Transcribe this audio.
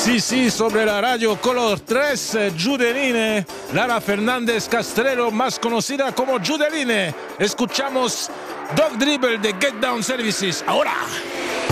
Sí, sí, sobre la radio Color 3, Judeline, Lara Fernández Castrero, más conocida como Judeline. Escuchamos Dog Dribble de Get Down Services. Ahora.